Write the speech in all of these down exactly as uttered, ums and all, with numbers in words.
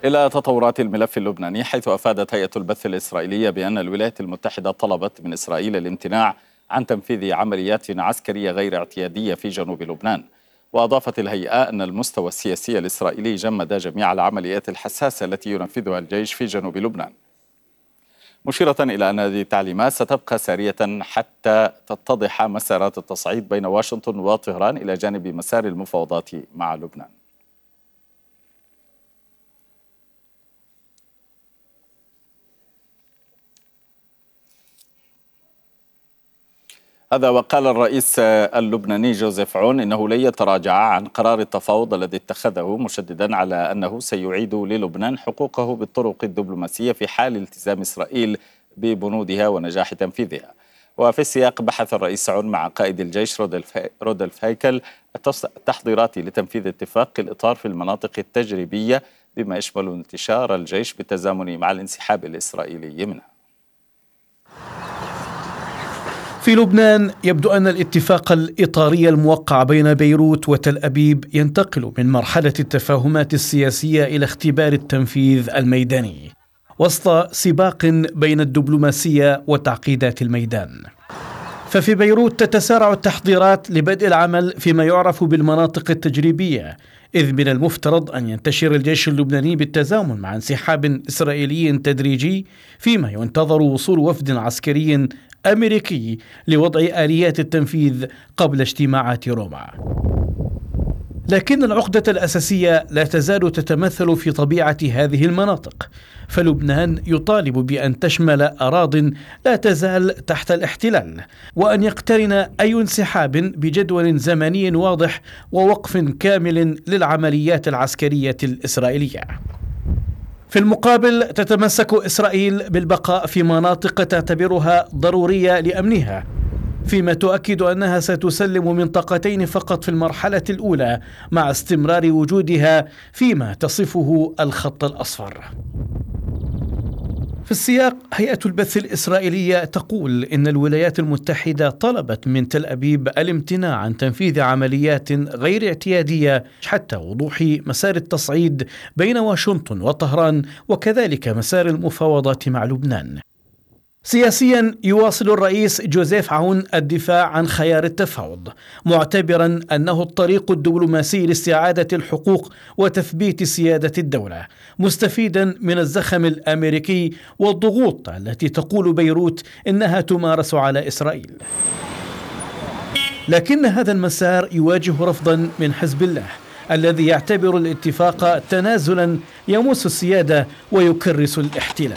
إلى تطورات الملف اللبناني، حيث أفادت هيئة البث الإسرائيلية بأن الولايات المتحدة طلبت من إسرائيل الامتناع عن تنفيذ عمليات عسكرية غير اعتيادية في جنوب لبنان. وأضافت الهيئة أن المستوى السياسي الإسرائيلي جمد جميع العمليات الحساسة التي ينفذها الجيش في جنوب لبنان، مشيرة إلى أن هذه التعليمات ستبقى سارية حتى تتضح مسارات التصعيد بين واشنطن وطهران إلى جانب مسار المفاوضات مع لبنان. هذا وقال الرئيس اللبناني جوزيف عون إنه لن يتراجع عن قرار التفاوض الذي اتخذه، مشددا على أنه سيعيد للبنان حقوقه بالطرق الدبلوماسية في حال التزام إسرائيل ببنودها ونجاح تنفيذها. وفي السياق بحث الرئيس عون مع قائد الجيش رودولف هيكل التحضيرات لتنفيذ اتفاق الإطار في المناطق التجريبية بما يشمل انتشار الجيش بالتزامن مع الانسحاب الإسرائيلي منها. في لبنان يبدو أن الاتفاق الإطاري الموقع بين بيروت وتل أبيب ينتقل من مرحلة التفاهمات السياسية إلى اختبار التنفيذ الميداني وسط سباق بين الدبلوماسية وتعقيدات الميدان. ففي بيروت تتسارع التحضيرات لبدء العمل فيما يعرف بالمناطق التجريبية، إذ من المفترض أن ينتشر الجيش اللبناني بالتزامن مع انسحاب إسرائيلي تدريجي، فيما ينتظر وصول وفد عسكري أمريكي لوضع آليات التنفيذ قبل اجتماعات روما. لكن العقدة الأساسية لا تزال تتمثل في طبيعة هذه المناطق، فلبنان يطالب بأن تشمل أراضٍ لا تزال تحت الاحتلال، وأن يقترن أي انسحاب بجدول زمني واضح ووقف كامل للعمليات العسكرية الإسرائيلية. في المقابل تتمسك إسرائيل بالبقاء في مناطق تعتبرها ضرورية لأمنها، فيما تؤكد أنها ستسلم منطقتين فقط في المرحلة الأولى مع استمرار وجودها فيما تصفه الخط الأصفر. في السياق، هيئة البث الإسرائيلية تقول إن الولايات المتحدة طلبت من تل أبيب الامتناع عن تنفيذ عمليات غير اعتيادية حتى وضوح مسار التصعيد بين واشنطن وطهران، وكذلك مسار المفاوضات مع لبنان. سياسيا يواصل الرئيس جوزيف عون الدفاع عن خيار التفاوض، معتبرا أنه الطريق الدبلوماسي لاستعادة الحقوق وتثبيت سيادة الدولة، مستفيدا من الزخم الأمريكي والضغوط التي تقول بيروت إنها تمارس على إسرائيل. لكن هذا المسار يواجه رفضا من حزب الله الذي يعتبر الاتفاق تنازلا يمس السيادة ويكرس الاحتلال.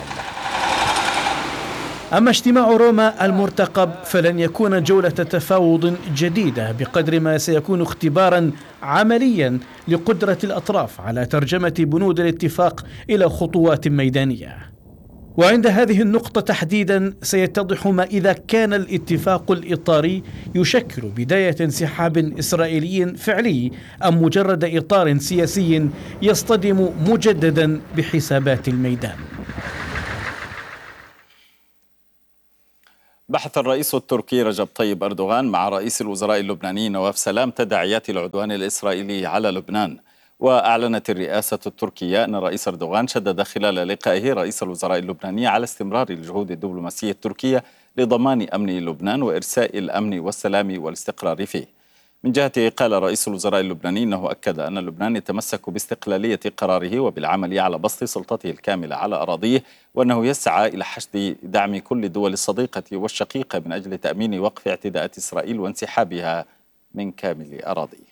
أما اجتماع روما المرتقب فلن يكون جولة تفاوض جديدة بقدر ما سيكون اختبارا عمليا لقدرة الأطراف على ترجمة بنود الاتفاق إلى خطوات ميدانية. وعند هذه النقطة تحديدا سيتضح ما إذا كان الاتفاق الإطاري يشكل بداية انسحاب إسرائيلي فعلي أم مجرد إطار سياسي يصطدم مجددا بحسابات الميدان. بحث الرئيس التركي رجب طيب أردوغان مع رئيس الوزراء اللبناني نواف سلام تداعيات العدوان الإسرائيلي على لبنان. وأعلنت الرئاسة التركية أن الرئيس أردوغان شدد خلال لقائه رئيس الوزراء اللبناني على استمرار الجهود الدبلوماسية التركية لضمان أمن لبنان وإرساء الأمن والسلام والاستقرار فيه. من جهته قال رئيس الوزراء اللبناني أنه أكد أن لبنان يتمسك باستقلالية قراره وبالعمل على بسط سلطته الكاملة على أراضيه، وأنه يسعى إلى حشد دعم كل الدول الصديقة والشقيقة من أجل تأمين وقف اعتداءات إسرائيل وانسحابها من كامل أراضيه.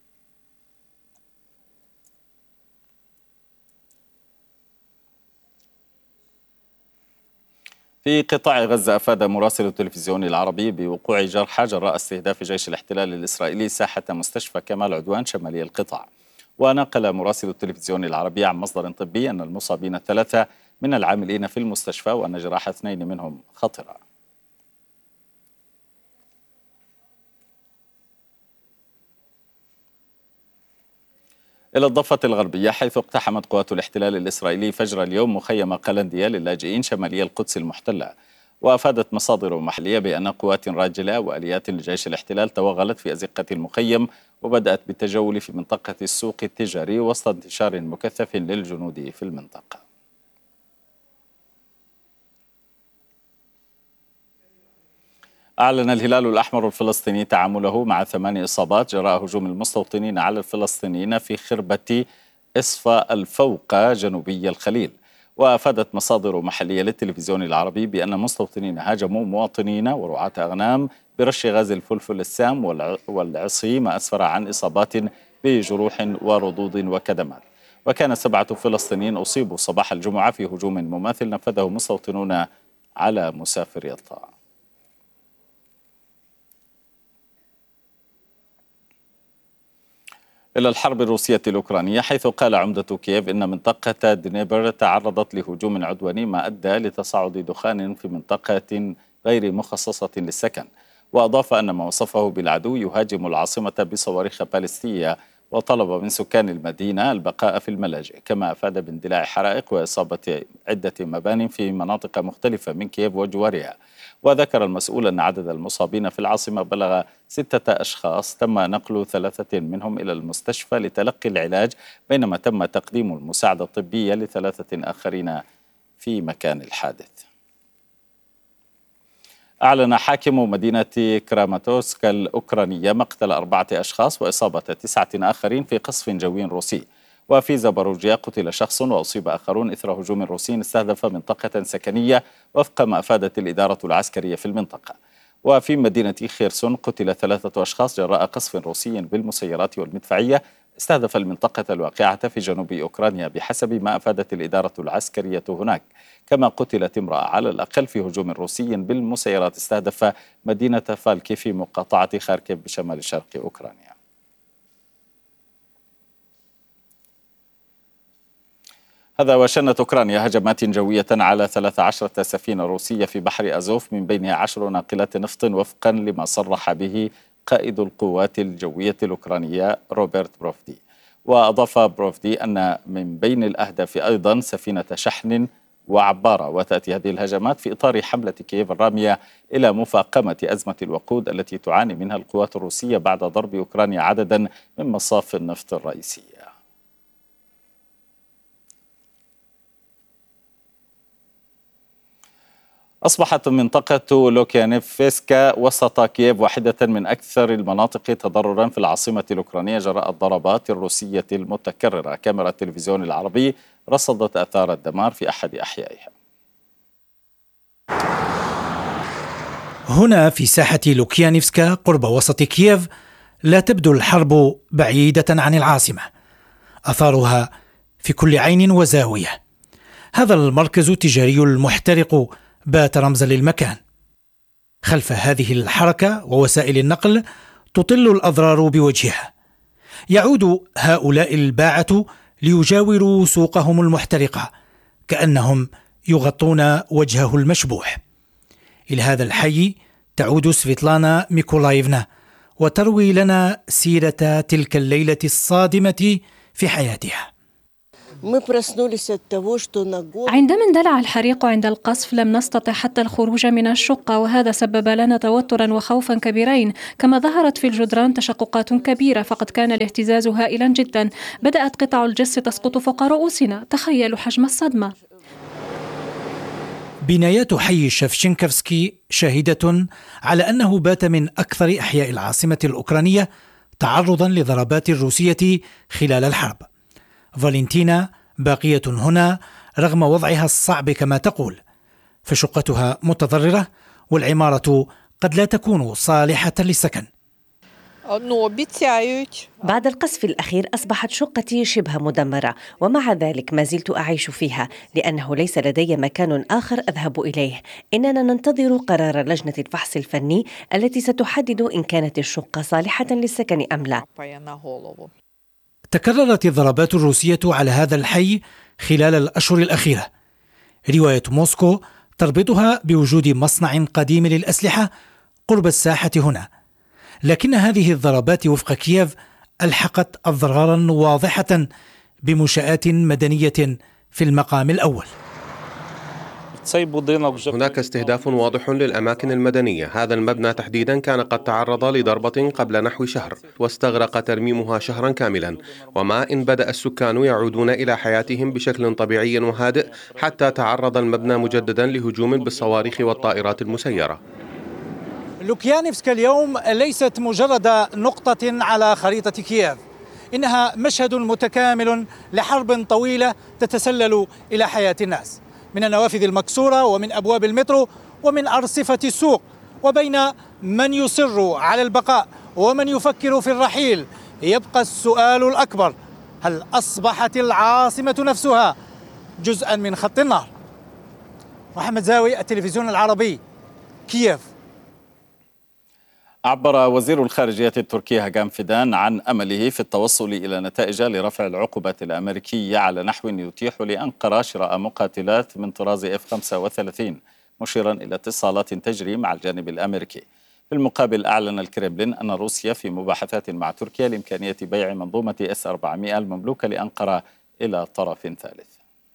في قطاع غزة أفاد مراسل التلفزيون العربي بوقوع جرحى جراء استهداف جيش الاحتلال الإسرائيلي ساحة مستشفى كمال عدوان شمالي القطاع. ونقل مراسل التلفزيون العربي عن مصدر طبي أن المصابين الثلاثة من العاملين في المستشفى، وأن جراح اثنين منهم خطرة. إلى الضفة الغربية، حيث اقتحمت قوات الاحتلال الإسرائيلي فجر اليوم مخيم قلندية للاجئين شمالي القدس المحتلة. وأفادت مصادر محلية بأن قوات راجلة وآليات لجيش الاحتلال توغلت في أزقة المخيم وبدأت بالتجول في منطقة السوق التجاري وسط انتشار مكثف للجنود في المنطقة. أعلن الهلال الأحمر الفلسطيني تعامله مع ثماني إصابات جراء هجوم المستوطنين على الفلسطينيين في خربة إصفى الفوق جنوبي الخليل. وأفادت مصادر محلية للتلفزيون العربي بأن مستوطنين هاجموا مواطنين ورعاة أغنام برش غاز الفلفل السام والعصي، ما أسفر عن إصابات بجروح وردود وكدمات. وكان سبعة فلسطينيين أصيبوا صباح الجمعة في هجوم مماثل نفذه مستوطنون على مسافر يطا. إلى الحرب الروسية الأوكرانية، حيث قال عمدة كييف إن منطقة دنيبر تعرضت لهجوم عدواني ما أدى لتصاعد دخان في منطقة غير مخصصة للسكن. وأضاف أن ما وصفه بالعدو يهاجم العاصمة بصواريخ باليستية، وطلب من سكان المدينة البقاء في الملاجئ، كما أفاد باندلاع حرائق وإصابة عدة مبان في مناطق مختلفة من كييف وجوارها. وذكر المسؤول أن عدد المصابين في العاصمة بلغ ستة أشخاص، تم نقل ثلاثة منهم إلى المستشفى لتلقي العلاج، بينما تم تقديم المساعدة الطبية لثلاثة آخرين في مكان الحادث. أعلن حاكم مدينة كراماتورسك الأوكرانية مقتل أربعة أشخاص وإصابة تسعة آخرين في قصف جوي روسي. وفي زاباروجيا قتل شخص وأصيب آخرون إثر هجوم روسي استهدف منطقة سكنية، وفق ما أفادت الإدارة العسكرية في المنطقة. وفي مدينة خيرسون قتل ثلاثة أشخاص جراء قصف روسي بالمسيرات والمدفعية استهدف المنطقة الواقعة في جنوب أوكرانيا، بحسب ما أفادت الإدارة العسكرية هناك. كما قتلت امرأة على الأقل في هجوم روسي بالمسيرات استهدف مدينة فالكي في مقاطعة خاركيف بشمال شرق أوكرانيا. هذا وشنت أوكرانيا هجمات جوية على ثلاث عشرة سفينة روسية في بحر أزوف، من بينها عشر ناقلات نفط، وفقا لما صرح به قائد القوات الجوية الأوكرانية روبرت بروفدي. وأضاف بروفدي أن من بين الأهداف أيضا سفينة شحن وعبارة. وتأتي هذه الهجمات في إطار حملة كييف الرامية إلى مفاقمة أزمة الوقود التي تعاني منها القوات الروسية بعد ضرب أوكرانيا عددا من مصاف النفط الرئيسية. أصبحت منطقة لوكيانيفسكا وسط كييف واحدة من أكثر المناطق تضررا في العاصمة الأوكرانية جراء الضربات الروسية المتكررة. كاميرا التلفزيون العربي رصدت آثار الدمار في أحد أحيائها. هنا في ساحة لوكيانيفسكا قرب وسط كييف لا تبدو الحرب بعيدة عن العاصمة، آثارها في كل عين وزاوية. هذا المركز التجاري المحترق بات رمزا للمكان. خلف هذه الحركة ووسائل النقل تطل الأضرار بوجهها. يعود هؤلاء الباعة ليجاوروا سوقهم المحترقة كأنهم يغطون وجهه المشبوح. إلى هذا الحي تعود سفيتلانا ميكولايفنا وتروي لنا سيرة تلك الليلة الصادمة في حياتها. عندما اندلع الحريق عند القصف لم نستطع حتى الخروج من الشقة، وهذا سبب لنا توترا وخوفا كبيرين. كما ظهرت في الجدران تشققات كبيرة، فقد كان الاهتزاز هائلا جدا. بدأت قطع الجس تسقط فوق رؤوسنا. تخيلوا حجم الصدمة. بنايات حي شفشنكفسكي شاهدة على أنه بات من أكثر أحياء العاصمة الأوكرانية تعرضا لضربات الروسية خلال الحرب. فالنتينا باقية هنا رغم وضعها الصعب كما تقول، فشقتها متضررة والعمارة قد لا تكون صالحة للسكن. بعد القصف الأخير أصبحت شقتي شبه مدمرة، ومع ذلك ما زلت أعيش فيها لأنه ليس لدي مكان آخر أذهب إليه. إننا ننتظر قرار لجنة الفحص الفني التي ستحدد إن كانت الشقة صالحة للسكن أم لا. تكررت الضربات الروسية على هذا الحي خلال الأشهر الأخيرة. رواية موسكو تربطها بوجود مصنع قديم للأسلحة قرب الساحة هنا، لكن هذه الضربات وفق كييف ألحقت أضرارا واضحة بمنشآت مدنية في المقام الأول. هناك استهداف واضح للأماكن المدنية. هذا المبنى تحديدا كان قد تعرض لضربة قبل نحو شهر واستغرق ترميمها شهرا كاملا، وما إن بدأ السكان يعودون إلى حياتهم بشكل طبيعي وهادئ حتى تعرض المبنى مجددا لهجوم بالصواريخ والطائرات المسيرة. لوكيانيفسك اليوم ليست مجرد نقطة على خريطة كييف، إنها مشهد متكامل لحرب طويلة تتسلل إلى حياة الناس، من النوافذ المكسورة ومن أبواب المترو ومن أرصفة السوق، وبين من يصر على البقاء ومن يفكر في الرحيل. يبقى السؤال الأكبر: هل أصبحت العاصمة نفسها جزءا من خط النار؟ محمد زاوي، التلفزيون العربي، كييف. عبر وزير الخارجية التركي هاجان فيدان عن أمله في التوصل إلى نتائج لرفع العقوبات الأمريكية على نحو يتيح لأنقرة شراء مقاتلات من طراز إف خمسة وثلاثين، مشيرا إلى اتصالات تجري مع الجانب الأمريكي. في المقابل أعلن الكرملين أن روسيا في مباحثات مع تركيا لإمكانية بيع منظومة إس أربعمائة المملوكة لأنقرة إلى طرف ثالث.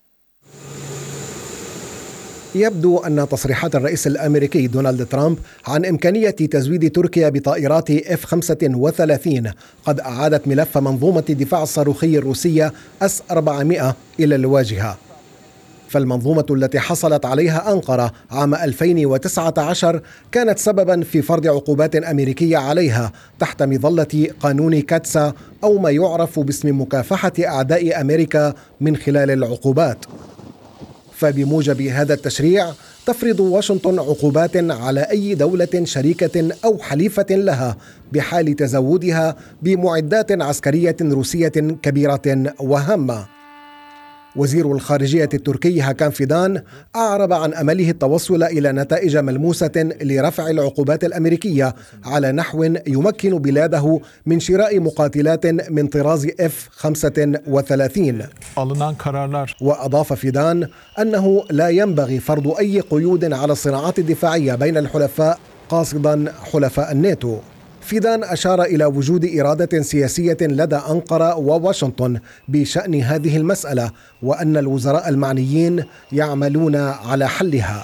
يبدو أن تصريحات الرئيس الأمريكي دونالد ترامب عن إمكانية تزويد تركيا بطائرات إف خمسة وثلاثين قد أعادت ملف منظومة الدفاع الصاروخي الروسية إس أربعمائة إلى الواجهة. فالمنظومة التي حصلت عليها أنقرة عام ألفين وتسعة عشر كانت سببا في فرض عقوبات أمريكية عليها تحت مظلة قانون كاتسا، أو ما يعرف باسم مكافحة أعداء أمريكا من خلال العقوبات. فبموجب هذا التشريع تفرض واشنطن عقوبات على أي دولة شريكة أو حليفة لها بحال تزودها بمعدات عسكرية روسية كبيرة وهامة. وزير الخارجية التركي هاكان فيدان أعرب عن أمله التوصل إلى نتائج ملموسة لرفع العقوبات الأمريكية على نحو يمكن بلاده من شراء مقاتلات من طراز إف خمسة وثلاثين. وأضاف فيدان أنه لا ينبغي فرض أي قيود على الصناعات الدفاعية بين الحلفاء، قاصدا حلفاء الناتو. فيدان أشار إلى وجود إرادة سياسية لدى أنقرة وواشنطن بشأن هذه المسألة، وأن الوزراء المعنيين يعملون على حلها.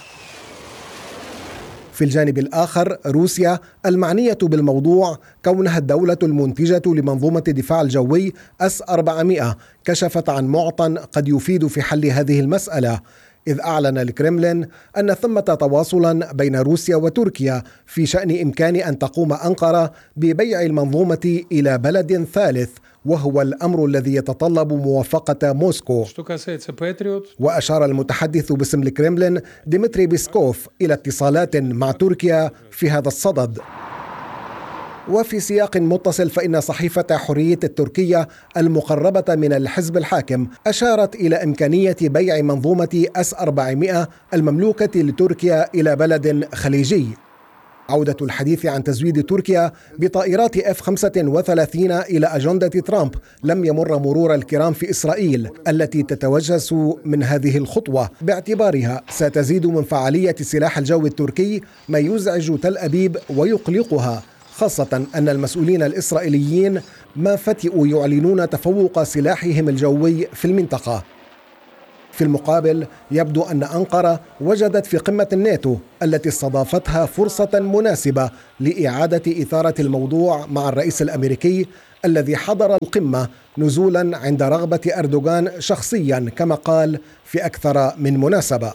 في الجانب الآخر، روسيا المعنية بالموضوع كونها الدولة المنتجة لمنظومة الدفاع الجوي إس أربعمائة كشفت عن معطى قد يفيد في حل هذه المسألة، إذ أعلن الكرملين أن ثمة تواصلا بين روسيا وتركيا في شأن إمكان أن تقوم أنقرة ببيع المنظومة إلى بلد ثالث، وهو الأمر الذي يتطلب موافقة موسكو. وأشار المتحدث باسم الكرملين ديمتري بيسكوف إلى اتصالات مع تركيا في هذا الصدد. وفي سياق متصل، فإن صحيفة حرية التركية المقربة من الحزب الحاكم أشارت إلى إمكانية بيع منظومة إس أربعمائة المملوكة لتركيا إلى بلد خليجي. عودة الحديث عن تزويد تركيا بطائرات إف خمسة وثلاثين إلى أجندة ترامب لم يمر مرور الكرام في إسرائيل، التي تتوجس من هذه الخطوة باعتبارها ستزيد من فعالية سلاح الجو التركي، ما يزعج تل أبيب ويقلقها، خاصة أن المسؤولين الإسرائيليين ما فتئوا يعلنون تفوق سلاحهم الجوي في المنطقة. في المقابل، يبدو أن أنقرة وجدت في قمة الناتو التي استضافتها فرصة مناسبة لإعادة إثارة الموضوع مع الرئيس الأمريكي الذي حضر القمة نزولا عند رغبة أردوغان شخصيا، كما قال في أكثر من مناسبة.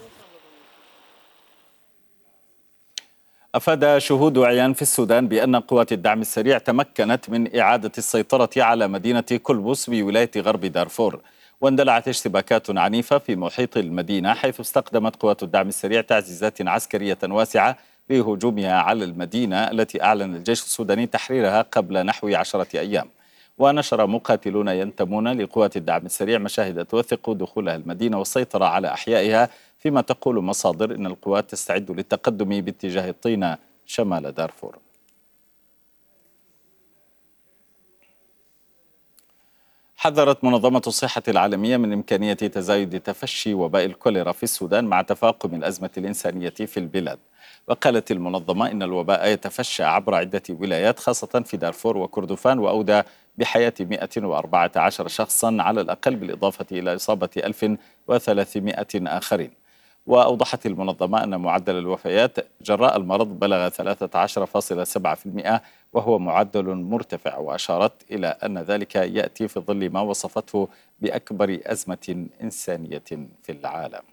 أفاد شهود عيان في السودان بأن قوات الدعم السريع تمكنت من إعادة السيطرة على مدينة كلبوس بولاية غرب دارفور، واندلعت اشتباكات عنيفة في محيط المدينة، حيث استخدمت قوات الدعم السريع تعزيزات عسكرية واسعة لهجومها على المدينة التي أعلن الجيش السوداني تحريرها قبل نحو عشرة أيام. ونشر مقاتلون ينتمون لقوات الدعم السريع مشاهد توثق دخولها المدينة والسيطرة على أحيائها، فيما تقول مصادر إن القوات تستعد للتقدم باتجاه الطينة شمال دارفور. حذرت منظمة الصحة العالمية من إمكانية تزايد تفشي وباء الكوليرا في السودان مع تفاقم الأزمة الإنسانية في البلاد. وقالت المنظمة إن الوباء يتفشى عبر عدة ولايات، خاصة في دارفور وكردفان، وأودى بحياة مئة وأربعة عشر شخصا على الأقل، بالإضافة إلى إصابة ألف وثلاثمئة آخرين. وأوضحت المنظمة أن معدل الوفيات جراء المرض بلغ ثلاثة عشر فاصلة سبعة بالمئة وهو معدل مرتفع، وأشارت إلى أن ذلك يأتي في ظل ما وصفته بأكبر أزمة إنسانية في العالم.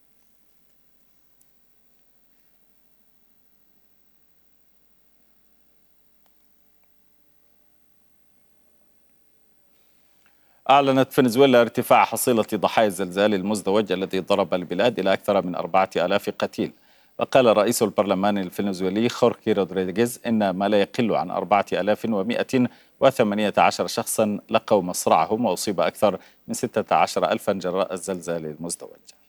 أعلنت فنزويلا ارتفاع حصيلة ضحايا الزلزال المزدوج الذي ضرب البلاد إلى أكثر من أربعة آلاف قتيل. وقال رئيس البرلمان الفنزويلي خورخي رودريغيز إن ما لا يقل عن أربعة آلاف ومئة وثمانية عشر شخصا لقوا مصرعهم، وأصيب أكثر من ستة عشر ألفا جراء الزلزال المزدوج.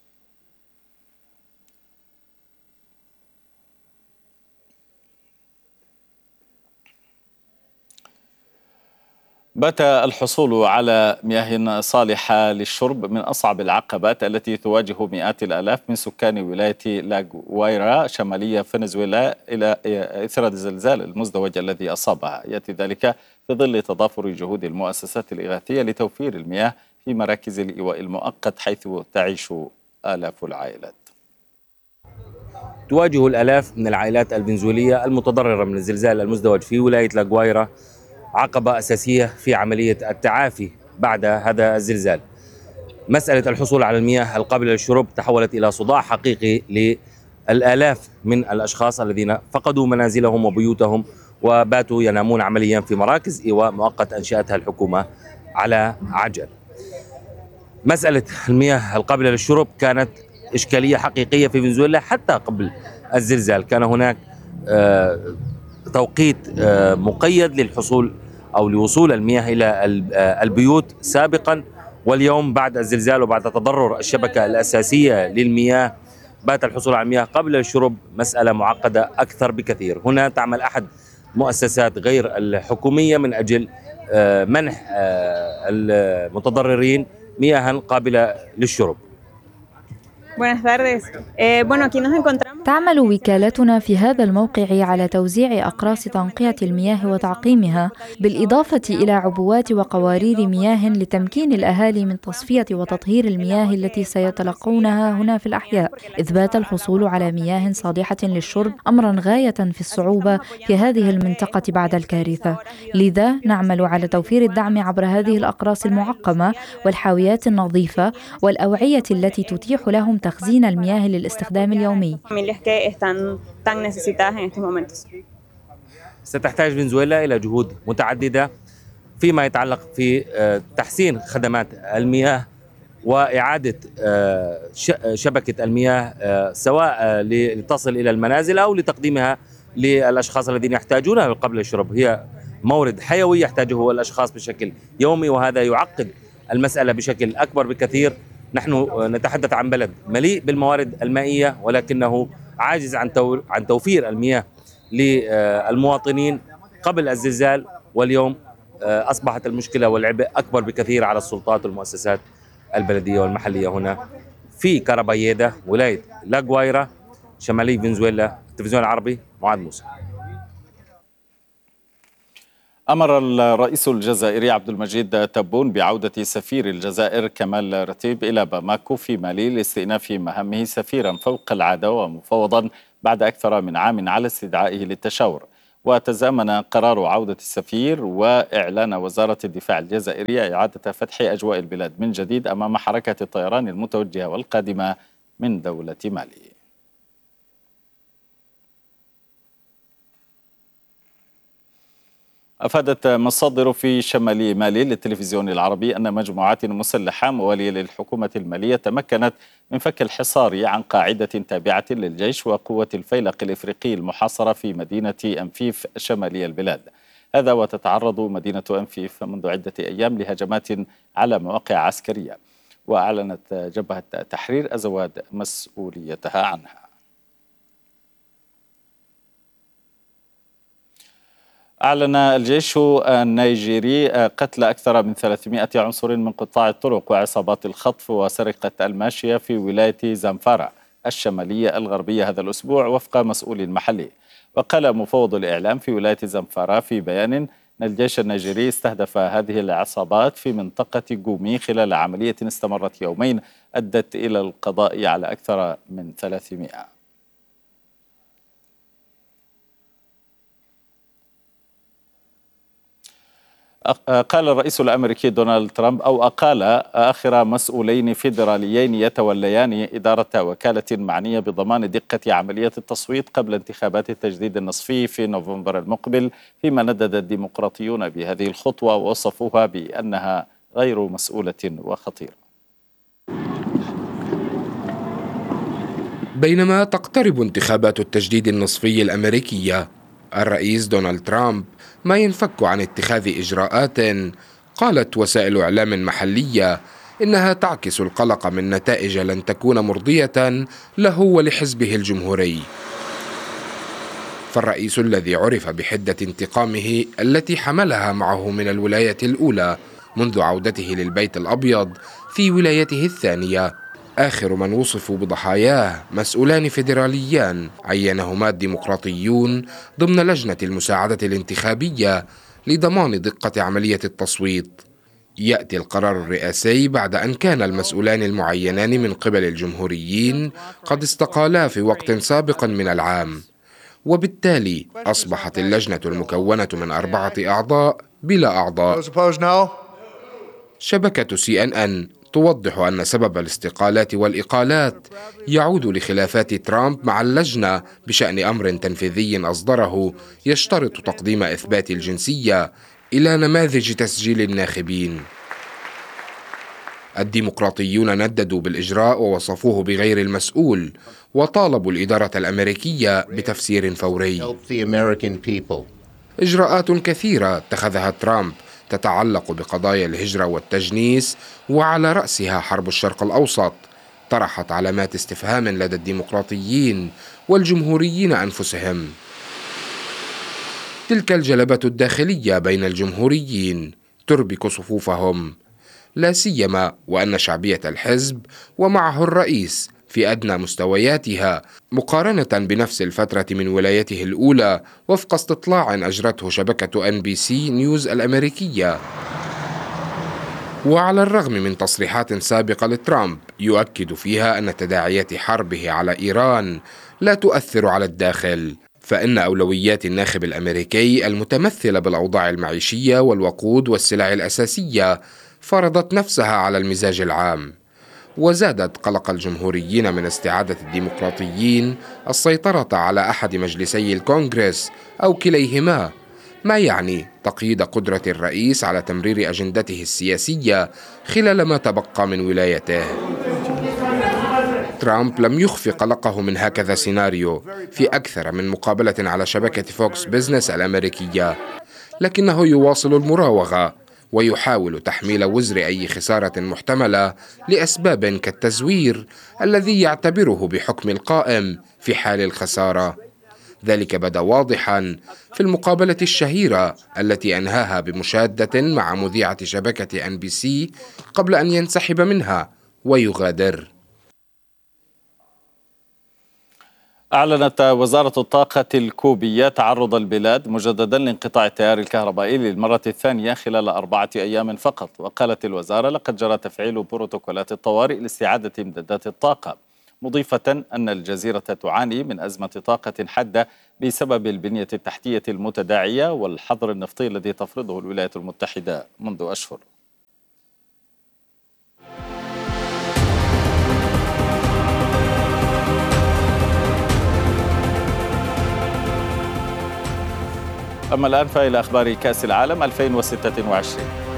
بات الحصول على مياه صالحة للشرب من أصعب العقبات التي تواجه مئات الآلاف من سكان ولاية لاغوايرا شمالية فنزويلا إلى إثر الزلزال المزدوج الذي أصابها. يأتي ذلك في ظل تضافر جهود المؤسسات الإغاثية لتوفير المياه في مراكز الإيواء المؤقت حيث تعيش آلاف العائلات. تواجه الآلاف من العائلات الفنزويلية المتضررة من الزلزال المزدوج في ولاية لاغوايرا عقبة أساسية في عملية التعافي بعد هذا الزلزال. مسألة الحصول على المياه القابلة للشرب تحولت إلى صداع حقيقي للآلاف من الأشخاص الذين فقدوا منازلهم وبيوتهم وباتوا ينامون عمليا في مراكز إيواء مؤقت أنشأتها الحكومة على عجل. مسألة المياه القابلة للشرب كانت إشكالية حقيقية في فنزويلا حتى قبل الزلزال. كان هناك آه توقيت آه مقيد للحصول أو لوصول المياه إلى البيوت سابقا، واليوم بعد الزلزال وبعد تضرر الشبكة الأساسية للمياه بات الحصول على المياه قبل الشرب مسألة معقدة أكثر بكثير. هنا تعمل أحد مؤسسات غير الحكومية من أجل آه منح آه المتضررين مياه قابلة للشرب. تعمل وكالتنا في هذا الموقع على توزيع أقراص تنقية المياه وتعقيمها، بالإضافة إلى عبوات وقوارير مياه لتمكين الأهالي من تصفية وتطهير المياه التي سيتلقونها هنا في الأحياء، إذ بات الحصول على مياه صالحة للشرب أمرا غاية في الصعوبة في هذه المنطقة بعد الكارثة. لذا نعمل على توفير الدعم عبر هذه الأقراص المعقمة والحاويات النظيفة والأوعية التي تتيح لهم تخزين المياه للاستخدام اليومي. ستحتاج فنزويلا إلى جهود متعددة فيما يتعلق في تحسين خدمات المياه وإعادة شبكة المياه سواء لتصل إلى المنازل أو لتقديمها للأشخاص الذين يحتاجونها قبل الشرب. هي مورد حيوي يحتاجه الأشخاص بشكل يومي، وهذا يعقد المسألة بشكل أكبر بكثير. نحن نتحدث عن بلد مليء بالموارد المائية ولكنه عاجز عن عن توفير المياه للمواطنين قبل الزلزال، واليوم أصبحت المشكلة والعبء أكبر بكثير على السلطات والمؤسسات البلدية والمحلية هنا في كاراباييدا ولاية لاغوايرا شمالي فنزويلا. التلفزيون العربي، معاذ موسى. أمر الرئيس الجزائري عبد المجيد تبون بعودة سفير الجزائر كمال رتيب إلى باماكو في مالي لاستئناف مهامه سفيرا فوق العادة ومفوضا بعد أكثر من عام على استدعائه للتشاور. وتزامن قرار عودة السفير وإعلان وزارة الدفاع الجزائرية إعادة فتح أجواء البلاد من جديد أمام حركة الطيران المتوجهة والقادمة من دولة مالي. أفادت مصادر في شمال مالي للتلفزيون العربي أن مجموعات مسلحة موالية للحكومة المالية تمكنت من فك الحصار عن قاعدة تابعة للجيش وقوة الفيلق الإفريقي المحاصرة في مدينة أنفيف شمالي البلاد. هذا وتتعرض مدينة أنفيف منذ عدة أيام لهجمات على مواقع عسكرية، وأعلنت جبهة تحرير أزواد مسؤوليتها عنها. أعلن الجيش النيجيري قتل أكثر من ثلاثمائة عنصر من قطاع الطرق وعصابات الخطف وسرقة الماشية في ولاية زنفارا الشمالية الغربية هذا الأسبوع وفق مسؤول محلي. وقال مفوض الإعلام في ولاية زنفارا في بيان أن الجيش النيجيري استهدف هذه العصابات في منطقة جومي خلال عملية استمرت يومين أدت إلى القضاء على أكثر من ثلاثمائة. قال الرئيس الأمريكي دونالد ترامب أو أقال آخر مسؤولين فيدراليين يتوليان إدارة وكالة معنية بضمان دقة عملية التصويت قبل انتخابات التجديد النصفي في نوفمبر المقبل، فيما ندد الديمقراطيون بهذه الخطوة ووصفوها بأنها غير مسؤولة وخطيرة. بينما تقترب انتخابات التجديد النصفي الأمريكية، الرئيس دونالد ترامب ما ينفك عن اتخاذ إجراءات قالت وسائل إعلام محلية إنها تعكس القلق من نتائج لن تكون مرضية له ولحزبه الجمهوري. فالرئيس الذي عرف بحدة انتقامه التي حملها معه من الولاية الأولى منذ عودته للبيت الأبيض في ولايته الثانية، آخر من وصفوا بضحاياه مسؤولان فيدراليان عينهما الديمقراطيون ضمن لجنة المساعدة الانتخابية لضمان دقة عملية التصويت. يأتي القرار الرئاسي بعد أن كان المسؤولان المعينان من قبل الجمهوريين قد استقالا في وقت سابق من العام، وبالتالي أصبحت اللجنة المكونة من أربعة أعضاء بلا أعضاء. شبكة سي إن إن توضح أن سبب الاستقالات والإقالات يعود لخلافات ترامب مع اللجنة بشأن أمر تنفيذي أصدره يشترط تقديم إثبات الجنسية إلى نماذج تسجيل الناخبين. الديمقراطيون نددوا بالإجراء ووصفوه بغير المسؤول، وطالبوا الإدارة الأمريكية بتفسير فوري. إجراءات كثيرة اتخذها ترامب تتعلق بقضايا الهجرة والتجنيس، وعلى رأسها حرب الشرق الأوسط، طرحت علامات استفهام لدى الديمقراطيين والجمهوريين أنفسهم. تلك الجلبة الداخلية بين الجمهوريين تربك صفوفهم، لا سيما وأن شعبية الحزب ومعه الرئيس في أدنى مستوياتها مقارنة بنفس الفترة من ولايته الأولى، وفق استطلاع أجرته شبكة إن بي سي نيوز الأمريكية. وعلى الرغم من تصريحات سابقة لترامب يؤكد فيها أن تداعيات حربه على إيران لا تؤثر على الداخل، فإن أولويات الناخب الأمريكي المتمثلة بالأوضاع المعيشية والوقود والسلع الأساسية فرضت نفسها على المزاج العام، وزادت قلق الجمهوريين من استعادة الديمقراطيين السيطرة على أحد مجلسي الكونغرس أو كليهما، ما يعني تقييد قدرة الرئيس على تمرير أجندته السياسية خلال ما تبقى من ولايته. ترامب لم يخفي قلقه من هكذا سيناريو في أكثر من مقابلة على شبكة فوكس بيزنس الأمريكية، لكنه يواصل المراوغة ويحاول تحميل وزر أي خسارة محتملة لأسباب كالتزوير الذي يعتبره بحكم القائم في حال الخسارة. ذلك بدا واضحا في المقابلة الشهيرة التي أنهاها بمشادة مع مذيعة شبكة إن بي سي قبل أن ينسحب منها ويغادر. أعلنت وزارة الطاقة الكوبية تعرض البلاد مجددا لانقطاع التيار الكهربائي للمرة الثانية خلال أربعة أيام فقط. وقالت الوزارة لقد جرى تفعيل بروتوكولات الطوارئ لاستعادة إمدادات الطاقة، مضيفة أن الجزيرة تعاني من أزمة طاقة حادة بسبب البنية التحتية المتداعية والحظر النفطي الذي تفرضه الولايات المتحدة منذ أشهر. أما الآن فإلى أخبار كأس العالم ألفين وستة وعشرين.